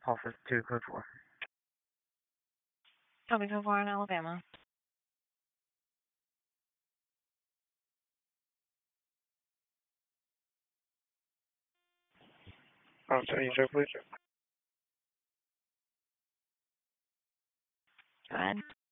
Office 2, code 4. Copy code 4 in Alabama. Officer, user, please. Go ahead.